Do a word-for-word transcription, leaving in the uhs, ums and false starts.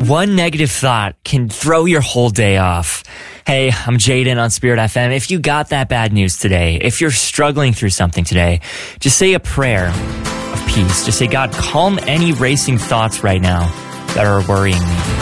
one negative thought can throw your whole day off. Hey, I'm Jaden on Spirit F M. If you got that bad news today, if you're struggling through something today, just say a prayer of peace. Just say, God, calm any racing thoughts right now that are worrying me.